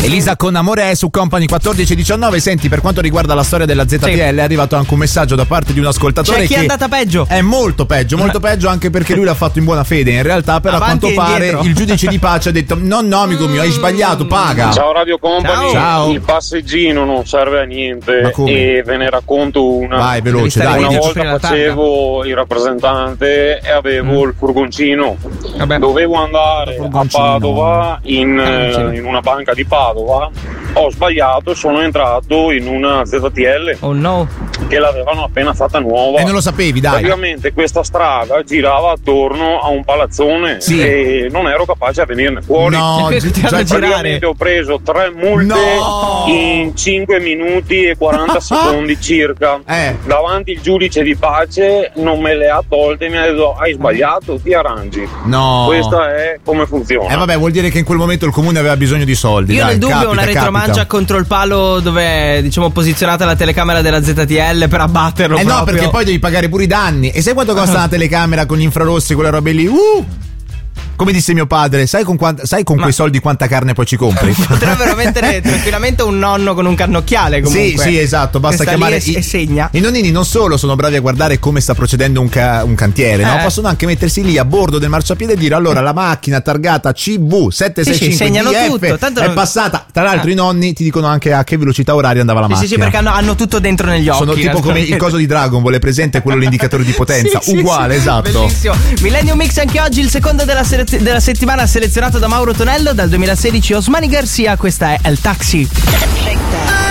Elisa con Amore è su Company 14-19. Senti, per quanto riguarda la storia della ZTL è arrivato anche un messaggio da parte di un ascoltatore chi che è andata peggio. È molto peggio anche perché lui l'ha fatto in buona fede. In realtà però a quanto pare il giudice di pace ha detto no amico mio, hai sbagliato, paga. Ciao Radio Company. Ciao. Il passeggino non serve a niente e ve ne racconto una. Vai veloce, dai. Una volta facevo il rappresentante e avevo il furgoncino. Dovevo andare a Padova in una banca di Padova. Ho sbagliato e sono entrato in una ZTL. Oh no. Che l'avevano appena fatta nuova. E non lo sapevi, dai. Praticamente questa strada girava attorno a un palazzone e non ero capace a venirne fuori. No, praticamente ho preso 3 multe in 5 minuti e 40 secondi circa. Davanti il giudice di pace non me le ha tolte e mi ha detto hai sbagliato, ti arrangi. No. Questa è come funziona. Vabbè, vuol dire che in quel momento il comune aveva bisogno di soldi. Io nel dubbio ho una retromancia contro il palo dove diciamo posizionata la telecamera della ZTL per abbatterlo. No, perché poi devi pagare pure i danni. E sai quanto costa una telecamera con gli infrarossi, quelle robe lì? Come disse mio padre, sai con quei soldi quanta carne poi ci compri? Potrebbero mettere tranquillamente un nonno con un cannocchiale comunque. Sì, esatto, basta chiamare e segna. I nonnini non solo sono bravi a guardare come sta procedendo un cantiere, no? Possono anche mettersi lì a bordo del marciapiede e dire allora la macchina targata CV765 DF tutto, è passata. Tra l'altro i nonni ti dicono anche a che velocità oraria andava la macchina. Sì, perché hanno tutto dentro negli occhi. Sono tipo come il coso di Dragon Ball, è presente quello l'indicatore di potenza, uguale, esatto. Bellissimo. Millennium Mix anche oggi, il secondo della settimana selezionato da Mauro Tonello, dal 2016 Osmani Garcia, questa è El Taxi.